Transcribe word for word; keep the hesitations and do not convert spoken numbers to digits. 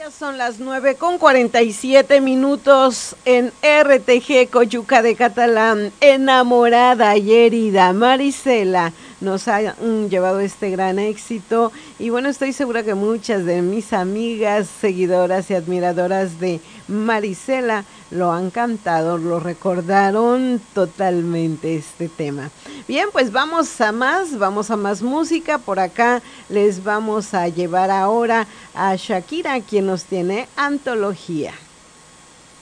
Son las nueve con cuarenta y siete minutos en R T G Coyuca de Catalán. Enamorada y herida, Marisela nos ha mm, llevado este gran éxito y bueno, estoy segura que muchas de mis amigas, seguidoras y admiradoras de Marisela lo han cantado, lo recordaron totalmente este tema. Bien, pues vamos a más, vamos a más música. Por acá les vamos a llevar ahora a Shakira, quien nos tiene antología.